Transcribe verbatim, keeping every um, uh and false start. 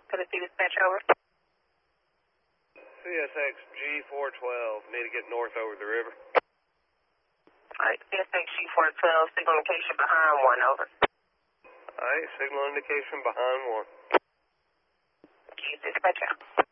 Tennessee Dispatch, over. C S X G four twelve, need to get north over the river. Alright, C S X G four twelve, signal indication behind one, over. Alright, signal indication behind one. Keys dispatch out.